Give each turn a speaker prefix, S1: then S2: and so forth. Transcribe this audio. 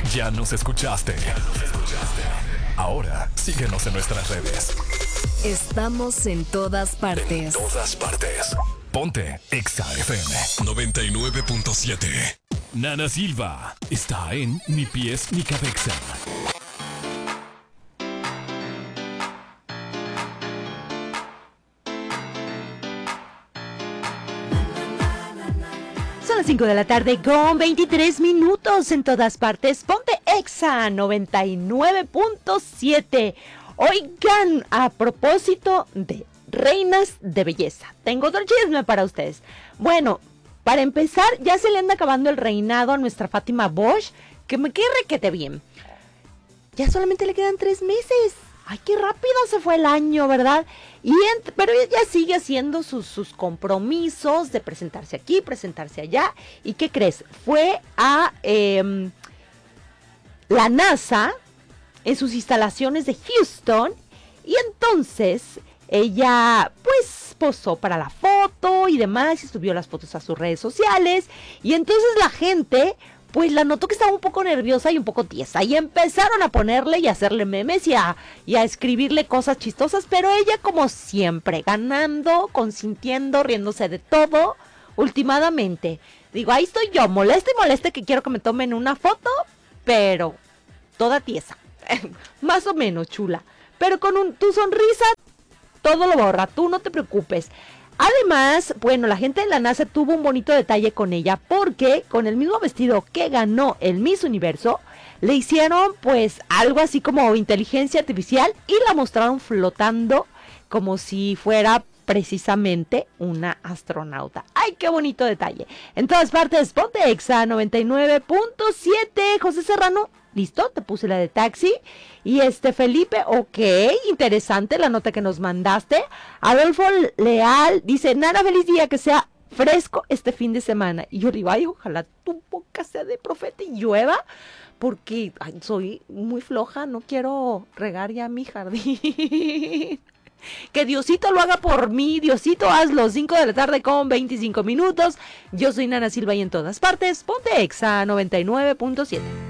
S1: Ya nos escuchaste. Ahora síguenos en nuestras redes.
S2: Estamos en todas partes.
S1: En todas partes. Ponte Exa FM 99.7. Nana Silva está en Ni Pies Ni Cabeza.
S3: Son las 5 de la tarde con 23 minutos en todas partes. Ponte Exa 99.7. Oigan, a propósito de reinas de belleza, tengo otro chisme para ustedes. Bueno, para empezar, ya se le anda acabando el reinado a nuestra Fátima Bosch, que me quede requete bien. Ya solamente le quedan 3 meses. Ay, qué rápido se fue el año, ¿verdad? Pero ella sigue haciendo sus compromisos de presentarse aquí, presentarse allá. ¿Y qué crees? Fue a la NASA en sus instalaciones de Houston. Y entonces ella pues posó para la foto y demás. Y subió las fotos a sus redes sociales. Y entonces la gente pues la notó que estaba un poco nerviosa y un poco tiesa. Y empezaron a ponerle y a hacerle memes y a escribirle cosas chistosas. Pero ella, como siempre, ganando, consintiendo, riéndose de todo, últimamente. Digo, ahí estoy yo, molesta y molesta que quiero que me tomen una foto, pero toda tiesa. Más o menos, chula. Pero con tu sonrisa, todo lo borra, tú no te preocupes. Además, bueno, la gente de la NASA tuvo un bonito detalle con ella porque con el mismo vestido que ganó el Miss Universo, le hicieron pues algo así como inteligencia artificial y la mostraron flotando como si fuera precisamente una astronauta. ¡Ay, qué bonito detalle! En todas partes, ponte Exa 99.7. José Serrano, ¿listo? Te puse la de taxi. Y Felipe, ok, interesante la nota que nos mandaste. Adolfo Leal dice, Nara, feliz día, que sea fresco este fin de semana. Y yo digo, ay, ojalá tu boca sea de profeta y llueva, porque soy muy floja, no quiero regar ya mi jardín. Que Diosito lo haga por mí. Diosito, hazlo. 5 de la tarde con 25 minutos. Yo soy Nana Silva y en todas partes, ponte Exa 99.7.